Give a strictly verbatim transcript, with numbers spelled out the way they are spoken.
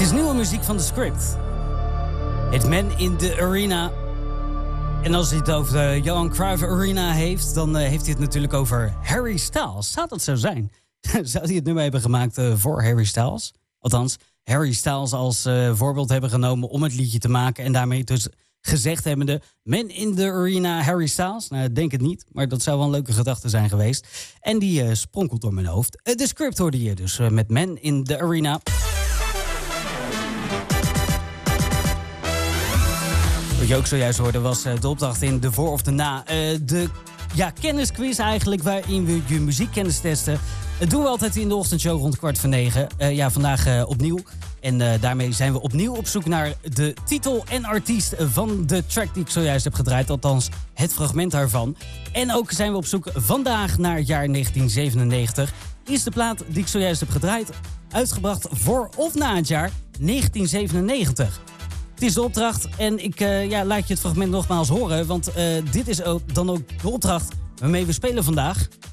is nieuwe muziek van The Script. Het Man in the Arena. En als hij het over de Johan Cruijff Arena heeft, dan uh, heeft hij het natuurlijk over Harry Styles. Zou dat zo zijn? Zou hij het nummer hebben gemaakt uh, voor Harry Styles? Althans, Harry Styles als uh, voorbeeld hebben genomen om het liedje te maken. En daarmee dus gezegd hebbende, Man in the Arena, Harry Styles. Nou, ik denk het niet, maar dat zou wel een leuke gedachte zijn geweest. En die uh, spronkelt door mijn hoofd. Uh, de Script hoorde je dus uh, met Man in the Arena. Wat je ook zojuist hoorde was uh, de opdracht in de voor of de na. Uh, de ja, kennisquiz eigenlijk, waarin we je muziekkennis testen. Dat doen we altijd in de ochtendshow rond kwart voor negen. Uh, ja, vandaag uh, opnieuw. En uh, daarmee zijn we opnieuw op zoek naar de titel en artiest van de track die ik zojuist heb gedraaid. Althans, het fragment daarvan. En ook zijn we op zoek vandaag naar het jaar negentien zevenennegentig. Is de plaat die ik zojuist heb gedraaid uitgebracht voor of na het jaar negentien zevenennegentig? Het is de opdracht en ik uh, ja, laat je het fragment nogmaals horen. Want uh, dit is ook, dan ook de opdracht waarmee we spelen vandaag.